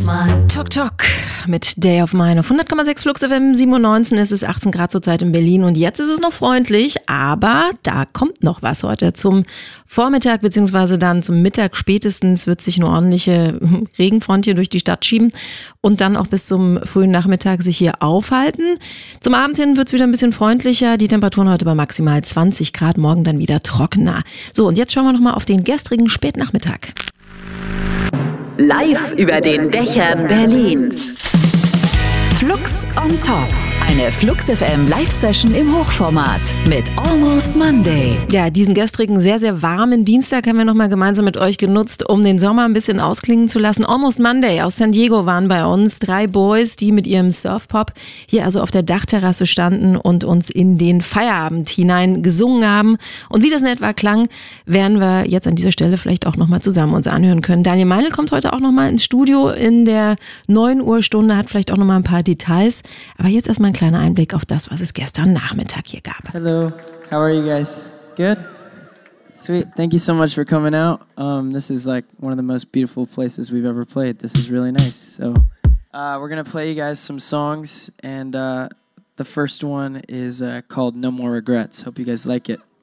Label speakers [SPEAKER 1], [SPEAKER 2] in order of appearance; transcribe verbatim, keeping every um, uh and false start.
[SPEAKER 1] Talk Talk mit Day of Mine auf hundert Komma sechs Flux F M, sieben Uhr neunzehn, es ist achtzehn Grad zurzeit in Berlin und jetzt ist es noch freundlich, aber da kommt noch was heute zum Vormittag beziehungsweise dann zum Mittag spätestens wird sich eine ordentliche Regenfront hier durch die Stadt schieben und dann auch bis zum frühen Nachmittag sich hier aufhalten. Zum Abend hin wird es wieder ein bisschen freundlicher, die Temperaturen heute bei maximal zwanzig Grad, morgen dann wieder trockener. So, und jetzt schauen wir nochmal auf den gestrigen Spätnachmittag.
[SPEAKER 2] Live über den Dächern Berlins. Flux on Top. Eine Flux F M Live-Session im Hochformat mit Almost Monday.
[SPEAKER 1] Ja, diesen gestrigen sehr, sehr warmen Dienstag haben wir nochmal gemeinsam mit euch genutzt, um den Sommer ein bisschen ausklingen zu lassen. Almost Monday aus San Diego waren bei uns drei Boys, die mit ihrem Surfpop hier also auf der Dachterrasse standen und uns in den Feierabend hinein gesungen haben. Und wie das in etwa klang, werden wir jetzt an dieser Stelle vielleicht auch nochmal zusammen uns anhören können. Daniel Meinl kommt heute auch nochmal ins Studio in der neun Uhr Stunde, hat vielleicht auch nochmal ein paar Details. Aber jetzt erstmal ein kleiner Einblick auf das, was es gestern Nachmittag hier gab.
[SPEAKER 3] Hello, how are you guys? Good? Sweet, thank you so much for coming out. Um, this is like one of the most beautiful places we've ever played. This is really nice. So uh, we're gonna play you guys some songs, and uh, the first one is uh, called No More Regrets. Hope you guys like it.